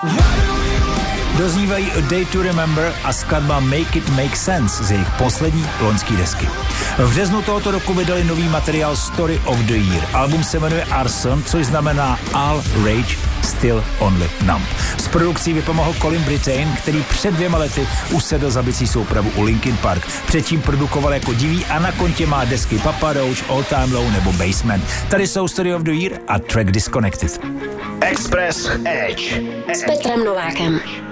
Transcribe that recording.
Doznívají A Day to Remember a skladba Make It Make Sense z jejich poslední loňský desky. V březnu tohoto roku vydali nový materiál Story of the Year. Album se jmenuje Arson, což znamená All Rage Still Only Numb. S produkcí vypomohl Colin Brittain, který před 2 lety usedl za bicí soupravu u Linkin Park. Předtím produkoval jako divý a na kontě má desky Papa Roach, All Time Low nebo Basement. Tady jsou Story of the Year a track Disconnected. Express Edge s Petrem Novákem.